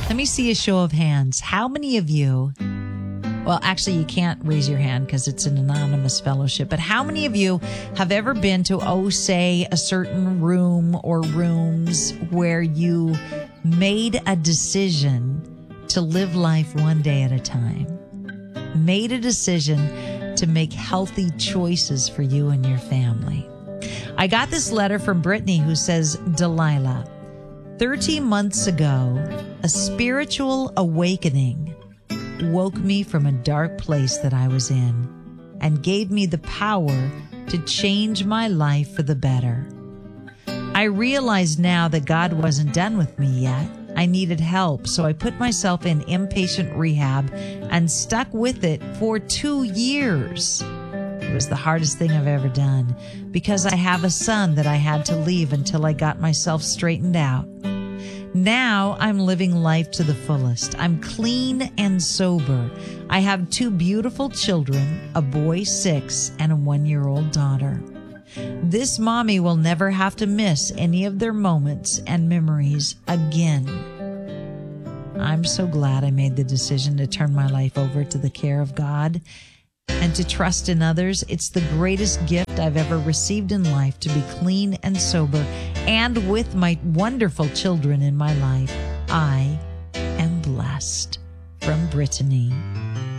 Let me see a show of hands. How many of you, well, actually, you can't raise your hand because it's an anonymous fellowship, but how many of you have ever been to, say, a certain room or rooms where you made a decision to live life one day at a time? Made a decision to make healthy choices for you and your family. I got this letter from Brittany who says, Delilah, 30 months ago, a spiritual awakening woke me from a dark place that I was in and gave me the power to change my life for the better. I realize now that God wasn't done with me yet. I needed help, so I put myself in inpatient rehab and stuck with it for 2 years. It was the hardest thing I've ever done because I have a son that I had to leave until I got myself straightened out. Now I'm living life to the fullest. I'm clean and sober. I have 2 beautiful children, a boy 6 and a 1-year-old daughter. This mommy will never have to miss any of their moments and memories again. I'm so glad I made the decision to turn my life over to the care of God and to trust in others. It's the greatest gift I've ever received in life to be clean and sober and with my wonderful children in my life. I am blessed. From Brittany.